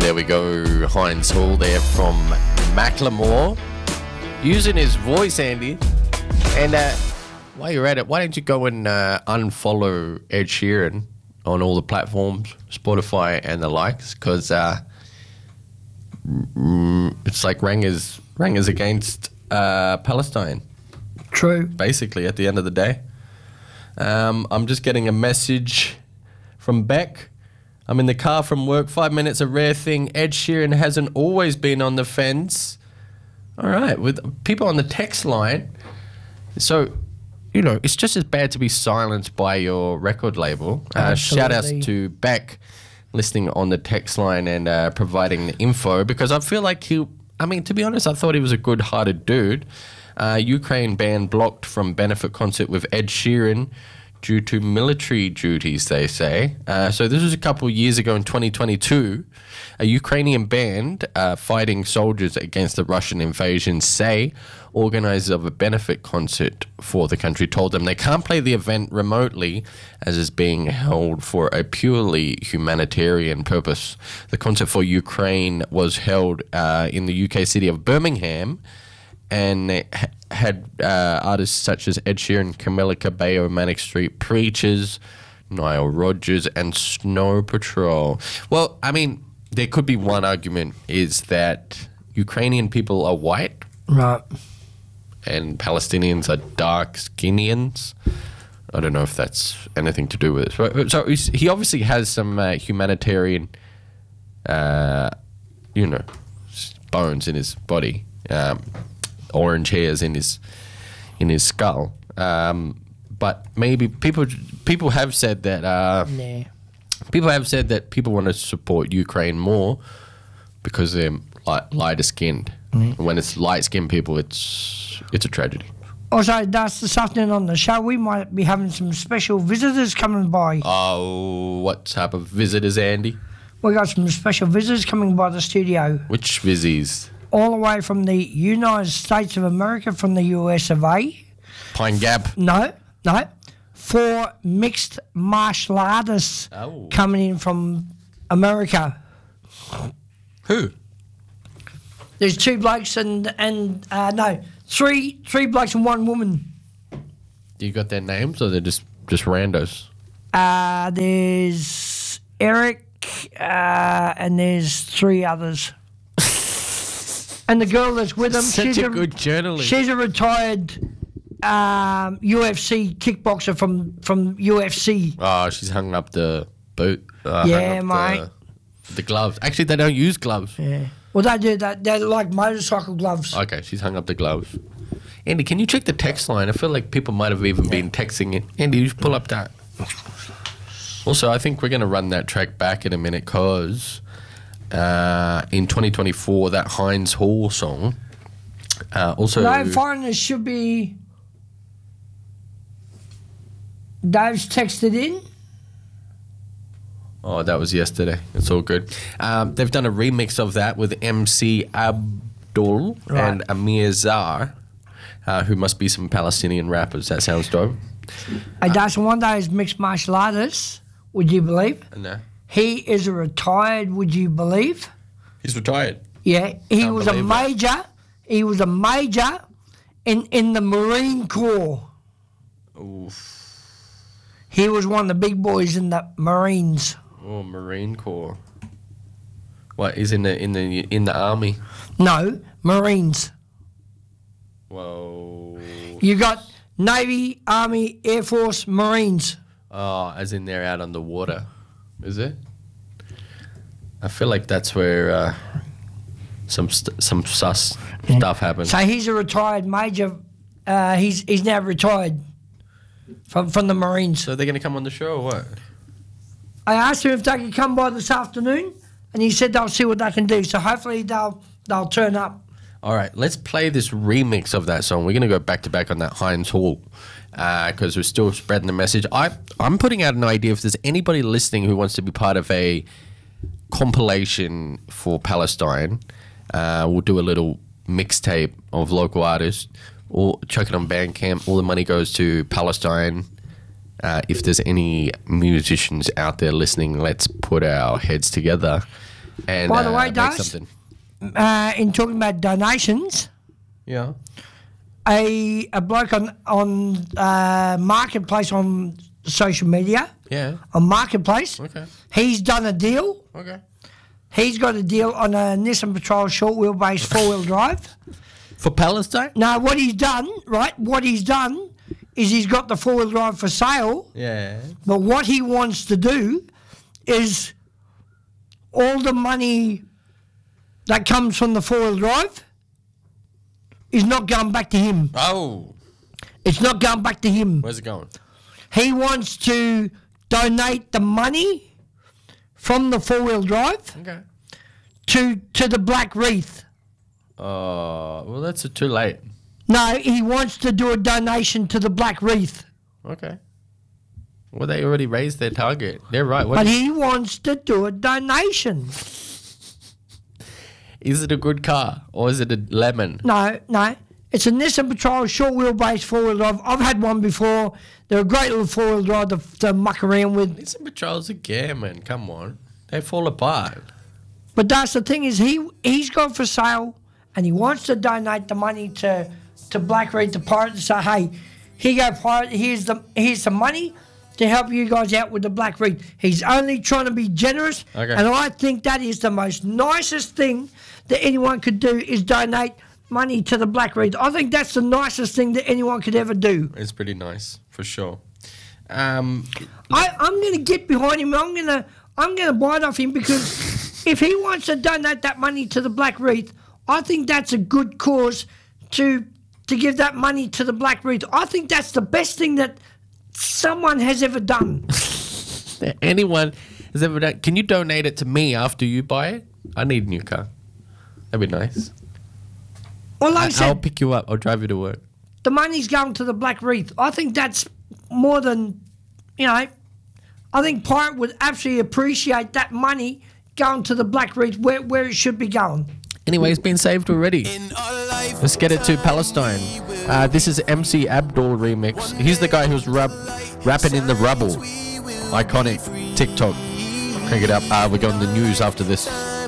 There we go, Heinz Hall there from Macklemore. Using his voice, Andy. And while you're at it, why don't you go and unfollow Ed Sheeran on all the platforms, Spotify and the likes, because it's like Rangers against Palestine. True. Basically, at the end of the day. I'm just getting a message from Beck. I'm in the car from work. 5 minutes, a rare thing. Ed Sheeran hasn't always been on the fence. All right, with people on the text line. So, you know, it's just as bad to be silenced by your record label. Shout outs to Beck listening on the text line and providing the info, because I feel like to be honest, I thought he was a good-hearted dude. Ukraine band blocked from benefit concert with Ed Sheeran due to military duties, they say. So this was a couple of years ago in 2022. A Ukrainian band fighting soldiers against the Russian invasion, say organizers of a benefit concert for the country told them they can't play the event remotely as is being held for a purely humanitarian purpose. The concert for Ukraine was held in the UK city of Birmingham, and it had artists such as Ed Sheeran, Camila Cabello, Manic Street Preachers, Nile Rodgers, and Snow Patrol. Well, I mean, there could be one argument, is that Ukrainian people are white. Right. And Palestinians are dark skinians. I don't know if that's anything to do with it. So he obviously has some humanitarian, bones in his body. Orange hairs in his skull, but maybe people have said that people want to support Ukraine more because they're lighter skinned. When it's light skinned people, it's a tragedy. Also, that's this afternoon on the show. We might be having some special visitors coming by. Oh, what type of visitors, Andy? We got some special visitors coming by the studio. Which vizies? All the way from the United States of America, from the US of A. Pine Gap? No. 4 mixed martial artists coming in from America. Who? There's 2 blokes and three blokes and 1 woman. You got their names, or they're just randos? There's Eric, and there's 3 others. And the girl that's with him, she's a good journalist. She's a retired UFC kickboxer from UFC. Oh, she's hung up the boot. Yeah, mate. The gloves. Actually, they don't use gloves. Yeah. Well, they do that. They're like motorcycle gloves. Okay, she's hung up the gloves. Andy, can you check the text line? I feel like people might have even been texting it. Andy, you should pull up that. Also, I think we're going to run that track back in a minute because in 2024, that Heinz Hall song also... No, foreigners should be... Dave's texted in. Oh, that was yesterday. It's all good. They've done a remix of that with MC Abdul and Amir Zar, who must be some Palestinian rappers. That sounds dope. Hey, Dyson, one day is mixed martial artist, would you believe? No. He is a retired, would you believe? He's retired? Yeah. He was a major in the Marine Corps. Oof. He was one of the big boys in the Marines. Oh, Marine Corps. What, he's in the army? No, Marines. Whoa. You got Navy, Army, Air Force, Marines. Oh, as in they're out on the water, is it? I feel like that's where some sus stuff happens. So he's a retired major. He's now retired from the Marines. So they're going to come on the show or what? I asked him if they could come by this afternoon, and he said they'll see what they can do. So hopefully they'll turn up. All right, let's play this remix of that song. We're going to go back to back on that Heinz Hall because we're still spreading the message. I'm putting out an idea if there's anybody listening who wants to be part of a compilation for Palestine. We'll do a little mixtape of local artists. Or chuck it on Bandcamp. All the money goes to Palestine. If there's any musicians out there listening, let's put our heads together and By the way, make Daz, something. in talking about donations, Yeah. a bloke on Marketplace on social media, Yeah. on Marketplace, Okay. he's done a deal. Okay. He's got a deal on a Nissan Patrol short wheelbase 4-wheel drive. For Palestine? Now, what he's done, right? What he's done is he's got the 4-wheel drive for sale. Yeah. But what he wants to do is all the money that comes from the 4-wheel drive is not going back to him. Oh. It's not going back to him. Where's it going? He wants to donate the money from the 4-wheel drive Okay. to the Black Wreath. Well, that's too late. No, he wants to do a donation to the Black Wreath. Okay. Well, they already raised their target. They're right. But he wants to do a donation. Is it a good car or is it a lemon? No. It's a Nissan Patrol short wheelbase 4-wheel drive. I've had one before. They're a great little 4-wheel drive to muck around with. Nissan Patrol's a gammon. Come on. They fall apart. But that's the thing is he's got for sale and he wants to donate the money to Black Wreath, the pirate, and say, hey, here you go, pirate, here's the money to help you guys out with the Black Wreath. He's only trying to be generous. Okay. And I think that is the most nicest thing that anyone could do is donate money to the Black Wreath. I think that's the nicest thing that anyone could ever do. It's pretty nice, for sure. I'm going to get behind him. I'm going to bite off him because if he wants to donate that money to the Black Wreath, I think that's a good cause to give that money to the Black Wreath. I think that's the best thing that someone has ever done. That anyone has ever done. Can you donate it to me after you buy it? I need a new car. That'd be nice. Well, like I I'll said, pick you up. I'll drive you to work. the money's going to the Black Wreath. I think that's more than, I think Pirate would absolutely appreciate that money going to the Black Wreath where it should be going. Anyway, it's been saved already. Let's get it to Palestine. This is MC Abdul remix. He's the guy who's rapping in the rubble. Iconic TikTok. Crank it up. We're going to the news after this.